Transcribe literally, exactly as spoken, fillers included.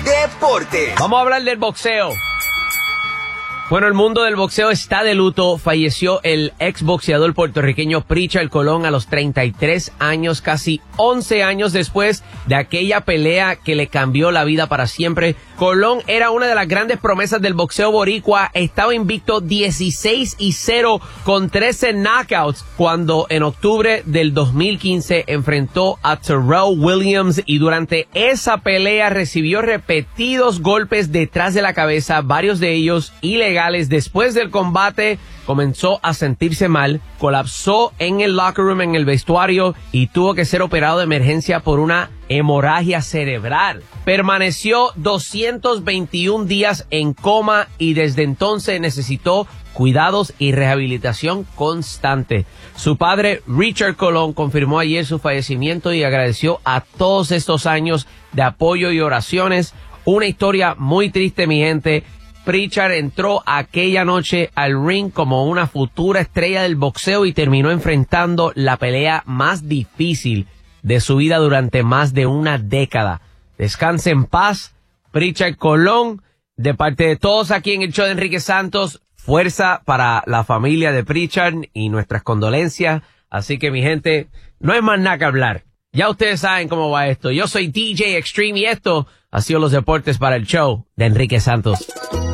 Deporte. Vamos a hablar del boxeo. Bueno, el mundo del boxeo está de luto. Falleció el exboxeador puertorriqueño Prichard Colón a los treinta y tres años, casi once años después de aquella pelea que le cambió la vida para siempre. Colón era una de las grandes promesas del boxeo boricua. Estaba invicto dieciséis y cero con trece knockouts cuando en octubre del dos mil quince enfrentó a Terrell Williams y durante esa pelea recibió repetidos golpes detrás de la cabeza, varios de ellos ilegales. Después del combate comenzó a sentirse mal, colapsó en el locker room, en el vestuario y tuvo que ser operado de emergencia por una hemorragia cerebral. Permaneció doscientos veintiún días en coma y desde entonces necesitó cuidados y rehabilitación constante. Su padre, Richard Colón, confirmó ayer su fallecimiento y agradeció a todos estos años de apoyo y oraciones. Una historia muy triste, mi gente. Prichard entró aquella noche al ring como una futura estrella del boxeo y terminó enfrentando la pelea más difícil de su vida durante más de una década. Descanse en paz, Prichard Colón. De parte de todos aquí en el show de Enrique Santos, fuerza para la familia de Prichard y nuestras condolencias. Así que, mi gente, no hay más nada que hablar. Ya ustedes saben cómo va esto. Yo soy D J Extreme y esto ha sido los deportes para el show de Enrique Santos.